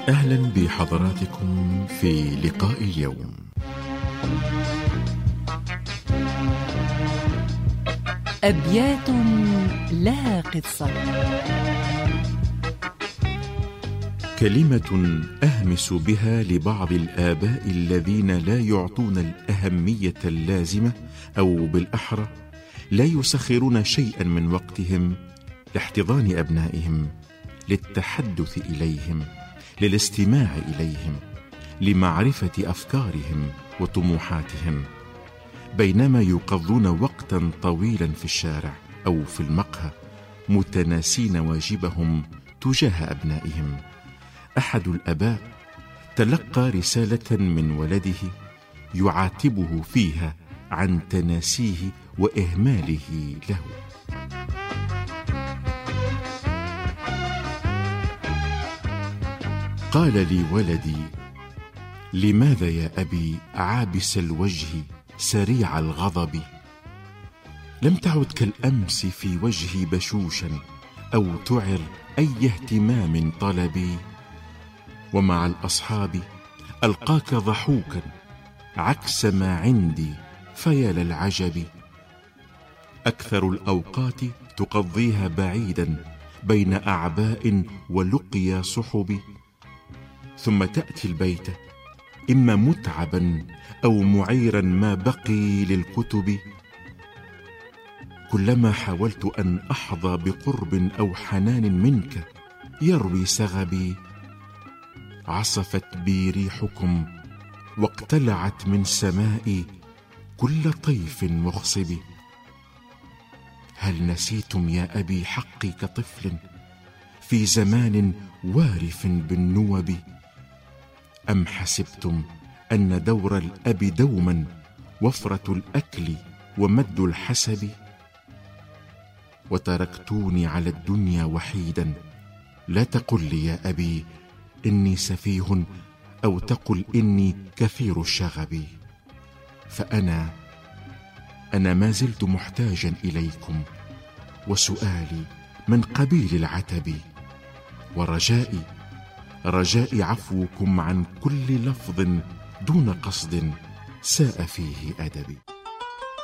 أهلا بحضراتكم في لقاء اليوم. أبيات لها قصة. كلمة أهمس بها لبعض الآباء الذين لا يعطون الأهمية اللازمة، أو بالأحرى لا يسخرون شيئا من وقتهم لاحتضان أبنائهم، للتحدث إليهم، للاستماع إليهم، لمعرفة أفكارهم وطموحاتهم، بينما يقضون وقتا طويلا في الشارع أو في المقهى متناسين واجبهم تجاه أبنائهم. أحد الآباء تلقى رسالة من ولده يعاتبه فيها عن تناسيه وإهماله له. قال لي ولدي: لماذا يا أبي عابس الوجه سريع الغضب؟ لم تعد كالأمس في وجهي بشوشا أو تعر أي اهتمام طلبي، ومع الأصحاب ألقاك ضحوكا عكس ما عندي، فيا للعجب. أكثر الأوقات تقضيها بعيدا بين أعباء ولقيا صحب، ثم تأتي البيت إما متعبا أو معيرا ما بقي للكتب. كلما حاولت أن أحظى بقرب أو حنان منك يروي سغبي، عصفت بي ريحكم واقتلعت من سمائي كل طيف مخصب. هل نسيتم يا أبي حقي كطفل في زمان وارف بالنوب؟ أم حسبتم أن دور الأب دوما وفرة الأكل ومد الحسب؟ وتركتوني على الدنيا وحيدا. لا تقل لي يا أبي إني سفيه، أو تقل إني كثير الشغب، فأنا ما زلت محتاجا إليكم، وسؤالي من قبيل العتب، ورجائي عفوكم عن كل لفظ دون قصد ساء فيه أدبي.